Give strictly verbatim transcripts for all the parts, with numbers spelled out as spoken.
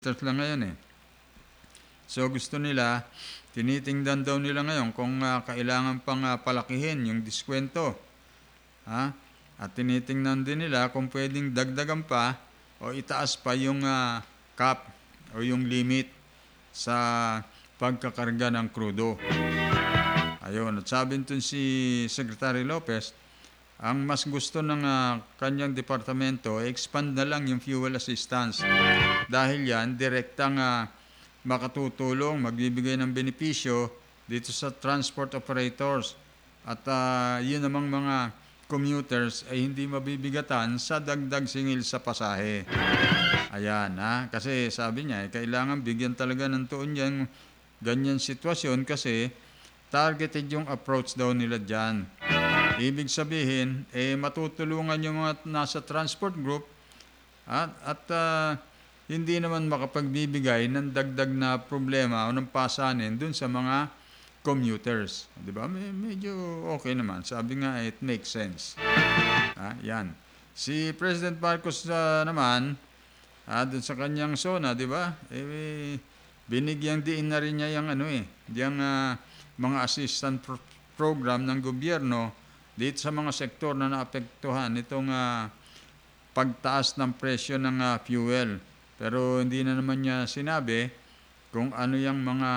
lang ngayon eh. So gusto nila, tinitingnan daw nila ngayon kung uh, kailangan pang uh, palakihin yung diskwento. Ha? At tinitingnan din nila kung pwedeng dagdagan pa o itaas pa yung uh, cap o yung limit sa pagkakarga ng krudo. Ayun, at sabi nito si Secretary Lopez, ang mas gusto ng uh, kanyang departamento, expand na lang yung fuel assistance. Dahil yan, direktang uh, makatutulong, magbibigay ng benepisyo dito sa transport operators. At uh, yun namang mga commuters ay hindi mabibigatan sa dagdag singil sa pasahe. Ayan, ha? Kasi sabi niya, eh, kailangan bigyan talaga ng tuon yung ganyan sitwasyon kasi targeted yung approach daw nila dyan. Ibig sabihin, eh, matutulungan yung mga nasa transport group at, at uh, hindi naman makapagbibigay ng dagdag na problema o ng pasanin dun sa mga commuters. Di ba? Medyo okay naman. Sabi nga, it makes sense. Ah, yan. Si President Marcos uh, naman, ah, dun sa kanyang zona, di ba? Eh, binigyang diin na rin niya yung ano eh, yung uh, mga assistant pro- program ng gobyerno dito sa mga sektor na naapektuhan itong uh, pagtaas ng presyo ng uh, fuel. Pero hindi na naman niya sinabi kung ano yung mga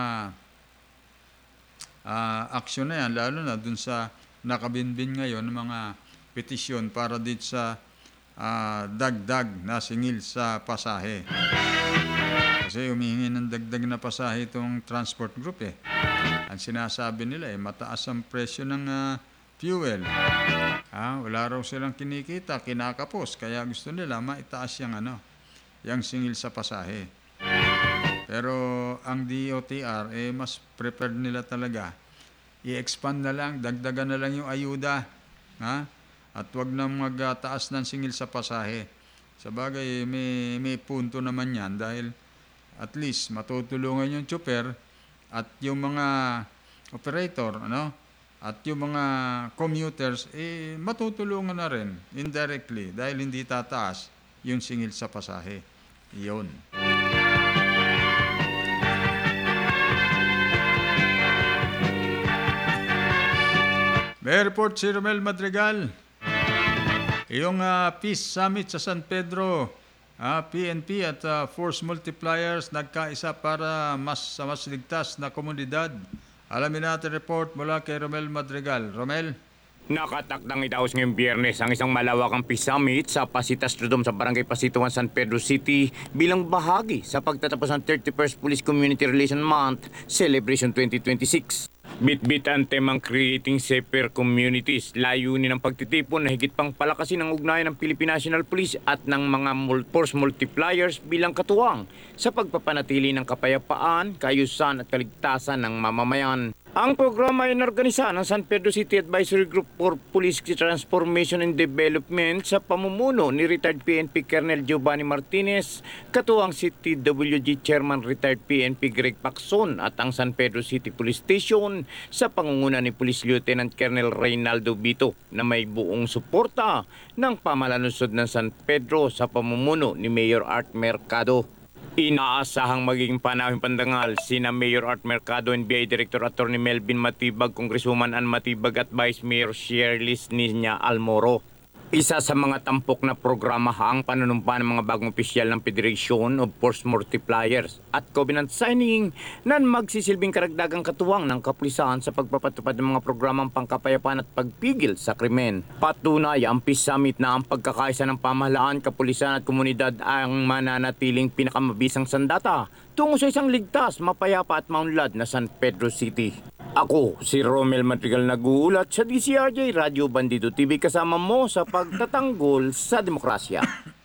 uh, aksyon na yan, lalo na dun sa nakabinbin ngayon ng mga petisyon para dito sa uh, dagdag na singil sa pasahe. Kasi humihingi ng dagdag na pasahe itong transport group eh. Ang sinasabi nila eh, mataas ang presyo ng uh, fuel. Ah, wala raw silang kinikita, kinakapos, kaya gusto nila maitaas yung ano, yung singil sa pasahe. Pero ang D O T R, eh, mas prepared nila talaga. I-expand na lang, dagdagan na lang yung ayuda. Ha? At wag na magtaas ng singil sa pasahe. Sabagay, may, may punto naman yan dahil at least matutulungan yung chopper at yung mga operator, ano? At yung mga commuters, eh, matutulungan na rin indirectly dahil hindi tataas yung singil sa pasahe. Iyon. May report si Romel Madrigal. Yung uh, Peace Summit sa San Pedro, uh, P N P at uh, Force Multipliers nagkaisa para mas sa mas ligtas na komunidad. Alamin natin report mula kay Romel Madrigal. Romel? Nakatakdang itaos ngayong Biyernes ang isang malawakang Peace Summit sa Pasitas Rodom sa Barangay Pasituan, San Pedro City bilang bahagi sa pagtatapos ng thirty-first Police Community Relation Month Celebration twenty twenty-six. Bit-bit ang temang Creating Safer Communities, layunin ng pagtitipon na higit pang palakasin ang ugnayan ng Philippine National Police at ng mga force multipliers bilang katuwang sa pagpapanatili ng kapayapaan, kaayusan at kaligtasan ng mamamayan. Ang programa ay inorganisa ng San Pedro City Advisory Group for Police Transformation and Development sa pamumuno ni retired P N P Colonel Giovanni Martinez, katuwang si T W G Chairman retired P N P Greg Pacson at ang San Pedro City Police Station sa pangunguna ni Police Lieutenant Colonel Reynaldo Bito na may buong suporta ng pamalansod ng San Pedro sa pamumuno ni Mayor Art Mercado. Inaasahang magiging panahon pandangal sina Mayor Art Mercado and B I Director Attorney Melvin Matibag, Congresswoman Ann Matibag at Vice Mayor Shirley Niña Almoro. Isa sa mga tampok na programa ang panunumpa ng mga bagong opisyal ng Federation of Force Multipliers at covenant signing na magsisilbing karagdagang katuwang ng kapulisan sa pagpapatupad ng mga programang pangkapayapaan at pagpigil sa krimen. Patunay ang Peace Summit na ang pagkakaisa ng pamahalaan, kapulisan at komunidad ang mananatiling pinakamabisang sandata tungo sa isang ligtas, mapayapa at maunlad na San Pedro City. Ako, si Romel Madrigal nag-uulat sa D C R J Radio Bandido T V kasama mo sa pagtatanggol sa demokrasya.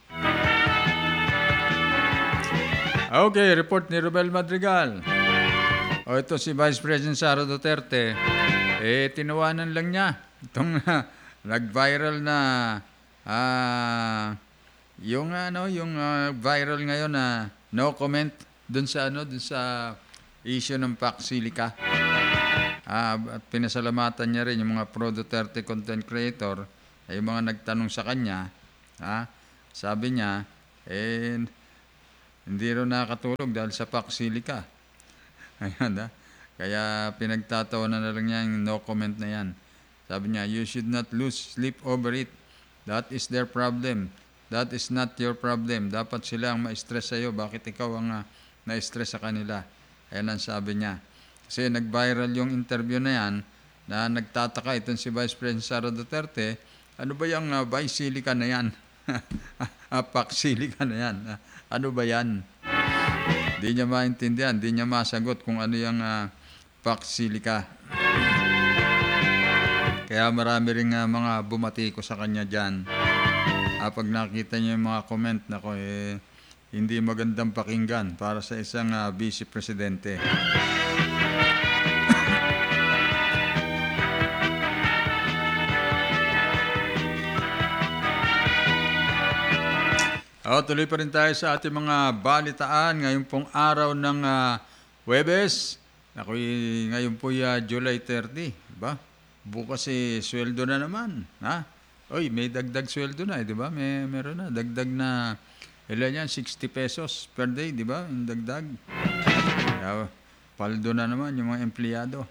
Okay, report ni Romel Madrigal. O ito si Vice President Sara Duterte. Eh, tinawanan lang niya. Itong uh, nag-viral na uh, yung ano, yung uh, viral ngayon na uh, no comment dun sa ano, dun sa issue ng Paxilica. Ah, at pinasalamatan niya rin yung mga pro-Duterte content creator, ay yung mga nagtanong sa kanya, ah, sabi niya, eh, Hindi rin nakatulog dahil sa Paxilica. Ayan, ha? Kaya pinagtatawanan na lang niya yung no comment na yan. Sabi niya, you should not lose sleep over it. That is their problem. That is not your problem. Dapat sila ang ma-stress sa'yo. Bakit ikaw ang uh, na-stress sa kanila? Ayan ang sabi niya. Kasi nag-viral yung interview na yan na nagtataka itong si Vice President Sara Duterte. Ano ba yung uh, Vice-Silica na yan? Paxilica na yan. Uh, ano ba yan? Di niya maintindihan. Di niya masagot kung ano yung uh, Paxilica. Kaya marami rin uh, mga bumati ko sa kanya dyan. Ah, pag nakita niyo yung mga comment na ko, eh, hindi magandang pakinggan para sa isang uh, vice presidente. Oh, tuloy pa rin tayo sa ating mga balitaan ngayong pong araw ng uh, Huwebes. Ako, ngayon po uh, July thirty, ba? Bukas eh, sweldo na naman, ha? Oy, may dagdag sweldo na, eh, di ba? May meron na dagdag na ilan yan, sixty pesos per day, di ba? Yung dagdag. Kaya, paldo na naman yung mga empleyado.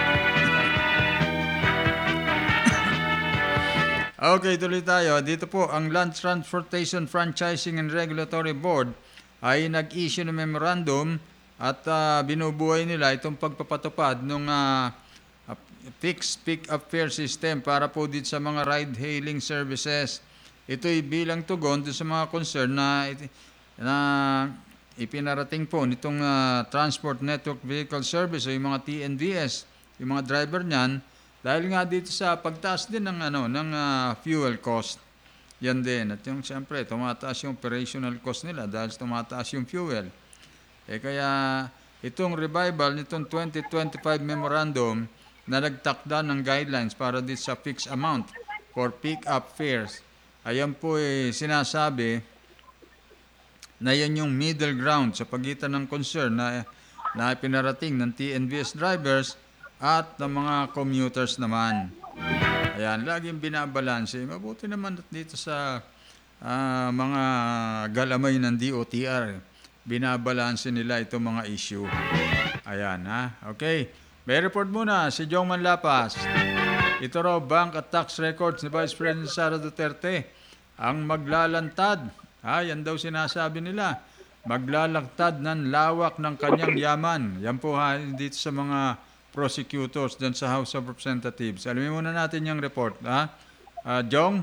Okay, tuloy tayo. Dito po, ang Land Transportation Franchising and Regulatory Board ay nag-issue ng memorandum at uh, binubuhay nila itong pagpapatupad ng uh, fixed pick-up fare system para po dito sa mga ride-hailing services. Ito'y bilang tugon sa mga concern na, na ipinarating po nitong uh, Transport Network Vehicle Service o yung mga T N V S, yung mga driver niyan, dahil nga dito sa pagtaas din ng ano ng uh, fuel cost. Yan din. At yung siyempre tumataas yung operational cost nila dahil tumataas yung fuel. Eh kaya itong revival nitong twenty twenty-five memorandum na nagtakda ng guidelines para dito sa fixed amount for pick-up fares. Ayan po eh, sinasabi na yan yung middle ground sa pagitan ng concern na, na pinarating ng T N V S drivers at ng mga commuters naman. Ayan, laging binabalanse. Mabuti naman dito sa uh, mga galamay ng D O T R. Binabalanse nila itong mga issue. Ayan, ha? Okay. May report muna si Jong Manlapas. Ito raw bank at tax records ni Vice President Sara Duterte ang maglalantad. Ah, yan daw sinasabi nila. Maglalantad ng lawak ng kanyang yaman. Yan po ha, dito sa mga prosecutors dyan sa House of Representatives. Alamin muna natin yung report. Ha? Uh, Jong?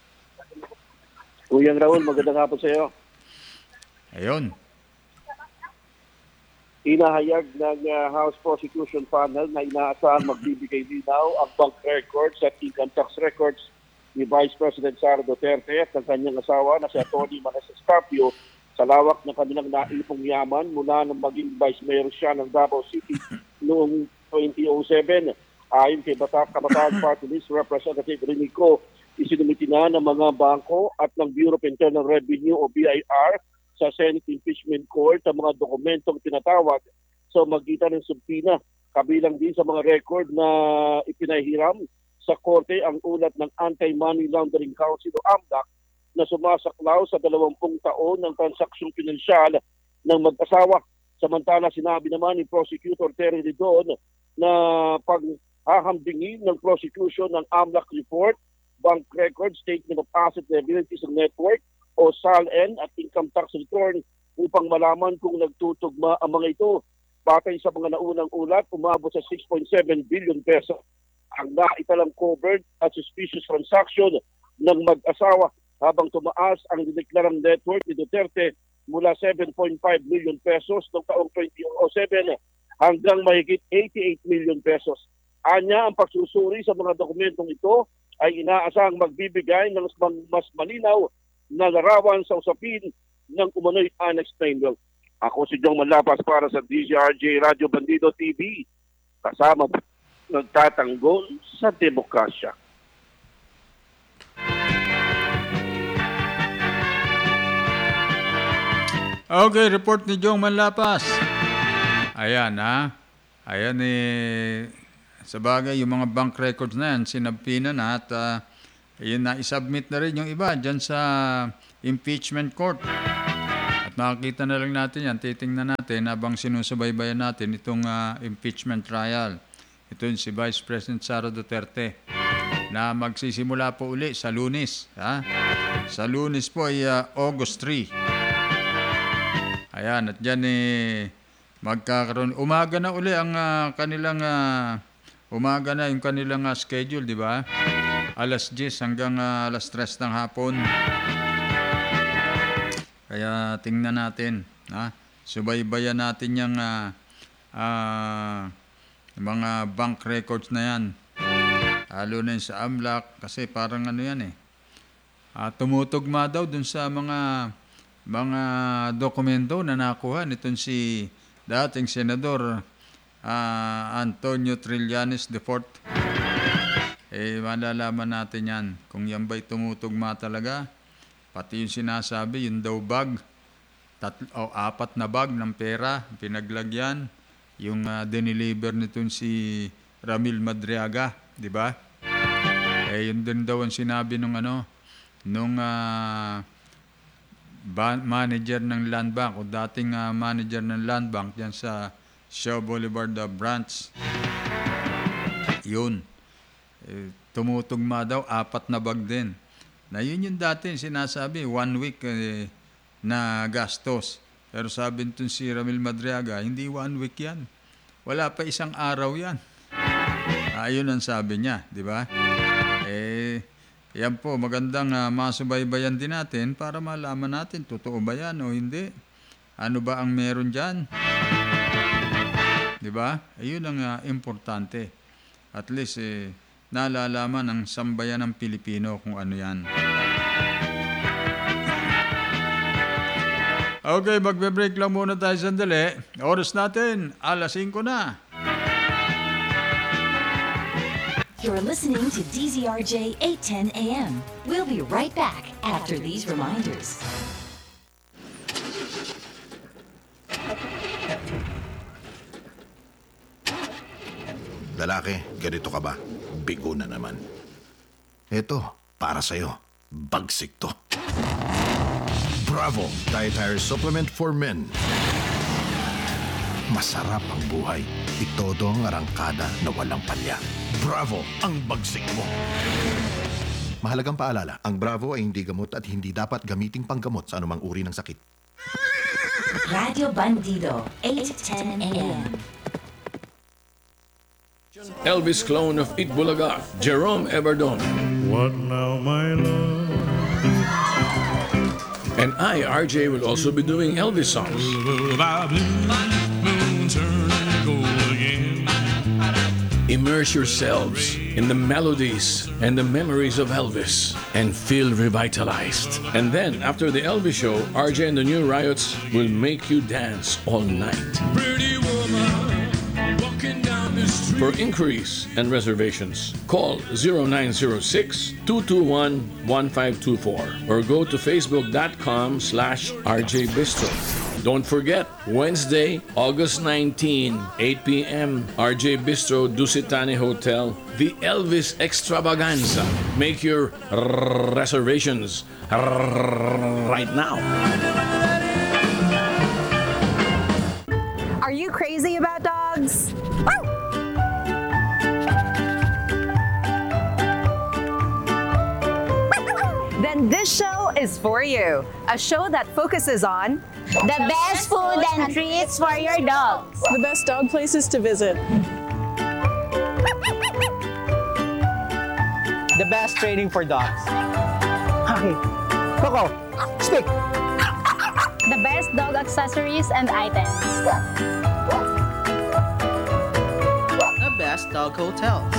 Kuyang Raul, magandang hapon sa iyo. Ayun. Inahayag ng uh, House Prosecution Panel na inaasahan magbibigay linaw ang bank records at income tax records ni Vice President Sara Duterte at ng kanyang asawa na si Atty. Manes Escarpio sa lawak ng kanilang naipong yaman mula nang maging Vice Mayor siya ng Davao City noong twenty oh seven. Ayon kay Bata Kabataan Party List Representative Renico, isinumiti na ng mga bangko at ng Bureau of Internal Revenue o B I R sa Senate Impeachment Court ang mga dokumentong tinatawag sa magitan ng subpina. Kabilang din sa mga record na ipinahiram sa korte ang ulat ng Anti-Money Laundering Council o A M L A C na sumasaklaw sa dalawampung taon ng transaksyong pinansyal ng mag-asawa. Samantala, sinabi naman ni Prosecutor Terry Ridon na paghahambingin ng prosecution ng A M L A C report, bank record, statement of asset liabilities ng network, o S A L N at income tax return upang malaman kung nagtutugma ang mga ito. Batay sa mga naunang ulat, umabot sa six point seven billion pesos ang naitalang covered at suspicious transaction ng mag-asawa habang tumaas ang dineklarang net worth ni Duterte mula seven point five million pesos noong taong twenty oh seven hanggang mahigit eighty-eight million pesos. Anya, ang pagsusuri sa mga dokumentong ito ay inaasahang magbibigay ng mas malinaw na larawan sa usapin ng umano'y unexplained wealth. Ako si Jong Manlapas para sa D Z R J Radio Bandido T V, kasama nagtatanggol sa demokrasya. Okay, report ni Jong Manlapas. Ayan ha. Ayan eh, sa bagay yung mga bank records na yan, sinabpina na at uh, yun na, isubmit na rin yung iba dyan sa impeachment court. At makikita na lang natin yan, titingnan natin habang sinusubaybayan natin itong ah, impeachment trial. Ito yung si Vice President Sara Duterte na magsisimula po uli sa Lunes. Ha? Sa Lunes po ay ah, August third. Ayan, at dyan eh, magkakaroon. Umaga na uli ang ah, kanilang, ah, umaga na yung kanilang ah, schedule, di ba? Alas diyes hanggang ah, alas tres ng hapon. Kaya tingnan natin, ha? Subaybayan natin yung ah, ah, mga bank records na yan. Lalo na yun sa AMLAC kasi parang ano yan eh. Ah, tumutugma daw dun sa mga mga dokumento na nakuha nitong si dating Senador ah, Antonio Trillanes the fourth. Eh, malalaman natin yan kung yan ba'y tumutugma talaga. Pati yung sinasabi, yung daw bag, tatlo, o apat na bag ng pera, pinaglagyan, yung uh, diniliver nitong si Ramil Madriaga, di ba? Eh, yun din daw ang sinabi nung ano, nung uh, ba- manager ng Land Bank, o dating uh, manager ng Land Bank dyan sa Shaw Boulevard uh, branch. Yun. Eh, tumutugma daw, apat na bag din. Na yun yung dati sinasabi, one week eh, na gastos. Pero sabi nitong si Ramil Madriaga, hindi one week yan. Wala pa isang araw yan. Ayun ang sabi niya, di ba? Eh, yan po, magandang uh, masubaybayan din natin para malaman natin, totoo ba yan o hindi? Ano ba ang meron dyan? Di ba? Ayun ang uh, importante. At least, eh, nalalaman ng sambayan ng Pilipino kung ano yan. Okay, magbe-break lang muna tayo sandali. Oras natin, alas singko na. You're listening to D Z R J eight ten A M. We'll be right back after these reminders. Lalaki, ganito ka ba? Bigo na naman. Ito, para sa'yo. Bagsik to. Bravo! Dietary Supplement for Men. Masarap ang buhay. Itodo ang arangkada na walang palya. Bravo! Ang bagsik mo. Mahalagang paalala, ang Bravo ay hindi gamot at hindi dapat gamiting panggamot sa anumang uri ng sakit. Radio Bandido, eight ten A M. Elvis clone of Itbulaga, Jerome Everdon. What now, my love? And I, R J, will also be doing Elvis songs. By blue moon turning gold again. Immerse yourselves in the melodies and the memories of Elvis and feel revitalized. And then, after the Elvis show, R J and the New Riots will make you dance all night. Pretty woman walking down the street. For inquiries and reservations, call zero nine zero six, two two one, one five two four or go to facebook.com slash rjbistro. Don't forget, Wednesday, August nineteenth, eight p.m., R J Bistro, Dusitani Hotel, the Elvis Extravaganza. Make your r- reservations r- right now. Are you crazy about dogs? Then this show is for you. A show that focuses on the best food and treats for your dogs, the best dog places to visit, the best training for dogs. Okay. Coco, speak. the best dog accessories and items, The best dog hotels.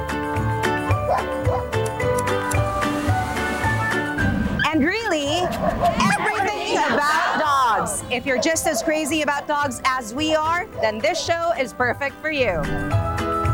And really, everything about dogs. If you're just as crazy about dogs as we are, then this show is perfect for you.